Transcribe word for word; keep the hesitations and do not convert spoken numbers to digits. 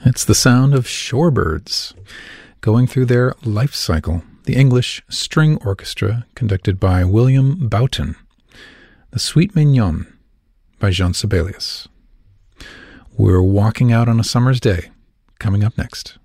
It's the sound of shorebirds going through their life cycle. The English String Orchestra, conducted by William Boughton. The Suite Mignonne by Jean Sibelius. We're walking out on a summer's day, coming up next.